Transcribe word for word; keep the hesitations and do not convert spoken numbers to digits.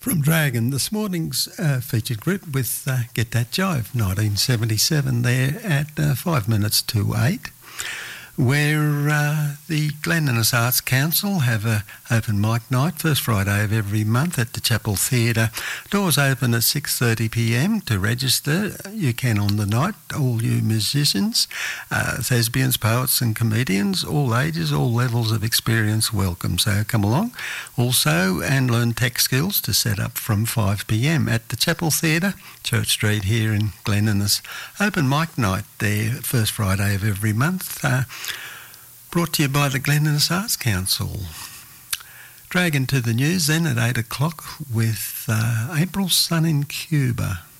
From Dragon, this morning's uh, featured group with uh, Get That Jive, nineteen seventy-seven, there at uh, five minutes to eight, where uh, the Glen Innes Arts Council have a open mic night, first Friday of every month at the Chapel Theatre. Doors open at six thirty p m. To register, you can on the night, all you musicians, uh, thespians, poets and comedians, all ages, all levels of experience welcome. So come along also and learn tech skills to set up from five p m at the Chapel Theatre, Church Street here in Glen Innes. Open mic night there, first Friday of every month. Uh, Brought to you by the Glen Innes Arts Council. Dragon to the news then at eight o'clock with uh, April Sun in Cuba.